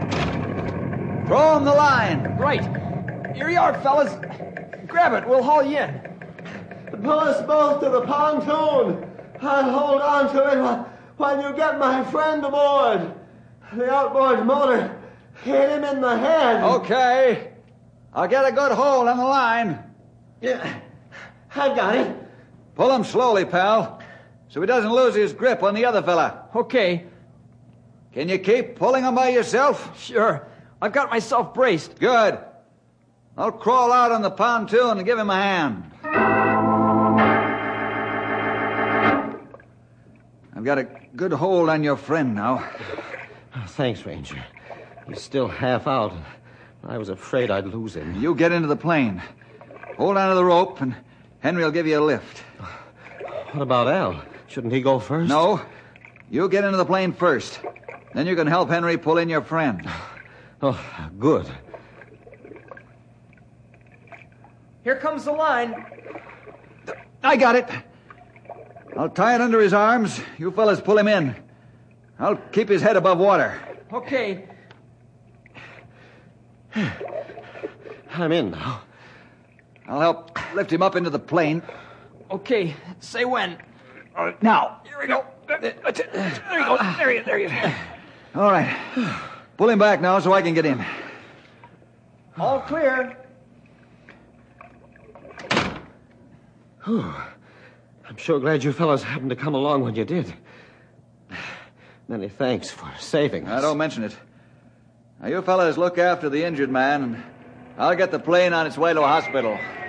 Throw him the line. Right. Here you are, fellas. Grab it. We'll haul you in. Pull us both to the pontoon. I'll hold on to it while you get my friend aboard. The outboard motor hit him in the head. Okay. I'll get a good hold on the line. Yeah, I've got it. Pull him slowly, pal, so he doesn't lose his grip on the other fella. Okay. Can you keep pulling him by yourself? Sure. I've got myself braced. Good. I'll crawl out on the pontoon and give him a hand. I've got a good hold on your friend now. Thanks, Ranger. He's still half out. I was afraid I'd lose him. You get into the plane. Hold on to the rope, and Henry will give you a lift. What about Al? Shouldn't he go first? No. You get into the plane first. Then you can help Henry pull in your friend. Oh, good. Here comes the line. I got it. I'll tie it under his arms. You fellas pull him in. I'll keep his head above water. Okay. I'm in now. I'll help lift him up into the plane. Okay. Say when. Now. Here we go. There you go. There you go. All right. Pull him back now so I can get in. All clear. Whew. I'm sure glad you fellas happened to come along when you did. Many thanks for saving us. Don't mention it. Now, you fellas look after the injured man, and I'll get the plane on its way to a hospital.